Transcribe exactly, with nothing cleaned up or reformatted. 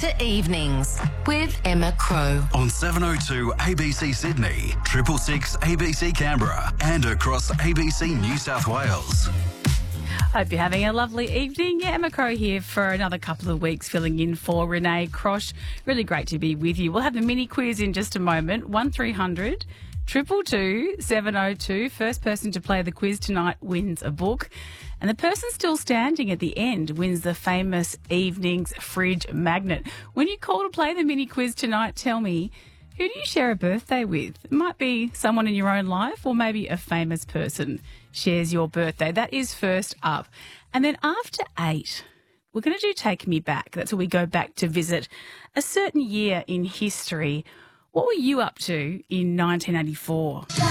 to Evenings with Emma Crow. On seven oh two A B C Sydney, triple six A B C Canberra, and across A B C New South Wales. Hope you're having a lovely evening. Yeah, Emma Crow here for another couple of weeks, filling in for Renee Crosh. Really great to be with you. We'll have the mini quiz in just a moment. one three hundred two two two seven oh two. First person to play the quiz tonight wins a book. And the person still standing at the end wins the famous Evenings fridge magnet. When you call to play the mini quiz tonight, tell me, who do you share a birthday with? It might be someone in your own life, or maybe a famous person shares your birthday. That is first up. And then after eight, we're going to do Take Me Back. That's where we go back to visit a certain year in history. What were you up to in nineteen eighty-four?